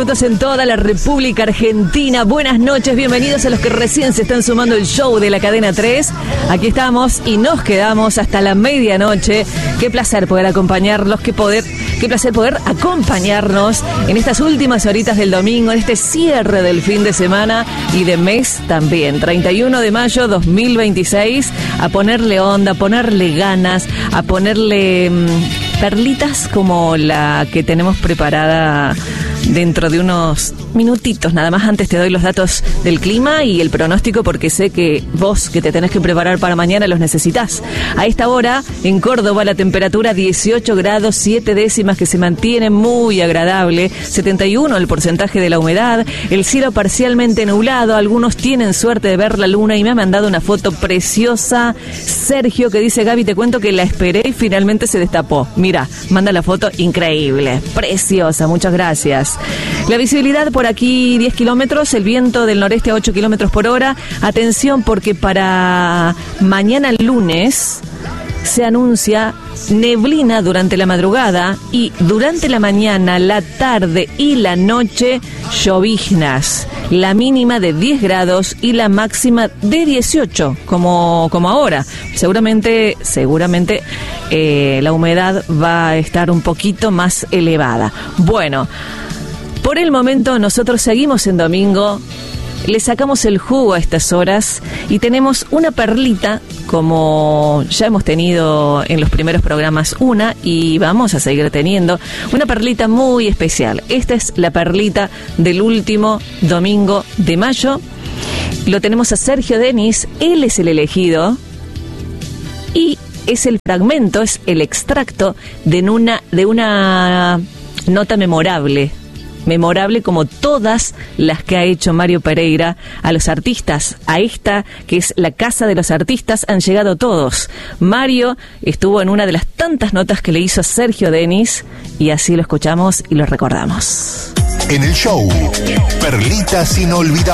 minutos en toda la República Argentina. Buenas noches, bienvenidos a los que recién se están sumando el show de la Cadena 3. Aquí estamos y nos quedamos hasta la medianoche. Qué placer poder acompañarlos, qué placer poder acompañarnos en estas últimas horitas del domingo, en este cierre del fin de semana y de mes también. 31 de mayo 2026, a ponerle onda, a ponerle ganas, a ponerle perlitas como la que tenemos preparada dentro de unos minutitos. Nada más, antes te doy los datos del clima y el pronóstico, porque sé que vos, que te tenés que preparar para mañana, los necesitas. A esta hora, en Córdoba, la temperatura 18 grados 7 décimas, que se mantiene muy agradable, 71 el porcentaje de la humedad, el cielo parcialmente nublado, algunos tienen suerte de ver la luna y me ha mandado una foto preciosa Sergio, que dice: Gaby, te cuento que la esperé y finalmente se destapó. Mira, manda la foto, increíble, preciosa, muchas gracias. La visibilidad por aquí 10 kilómetros, el viento del noreste a 8 kilómetros por hora. Atención, porque para mañana lunes se anuncia neblina durante la madrugada y durante la mañana, la tarde y la noche lloviznas. La mínima de 10 grados y la máxima de 18, como ahora. Seguramente la humedad va a estar un poquito más elevada. Bueno, por el momento nosotros seguimos en domingo, le sacamos el jugo a estas horas y tenemos una perlita, como ya hemos tenido en los primeros programas y vamos a seguir teniendo una perlita muy especial. Esta es la perlita del último domingo de mayo. Lo tenemos a Sergio Denis, él es el elegido y es el fragmento, es el extracto de una nota memorable como todas las que ha hecho Mario Pereira a los artistas. A esta, que es la Casa de los Artistas, han llegado todos. Mario estuvo en una de las tantas notas que le hizo a Sergio Denis y así lo escuchamos y lo recordamos. En el show, perlitas inolvidables.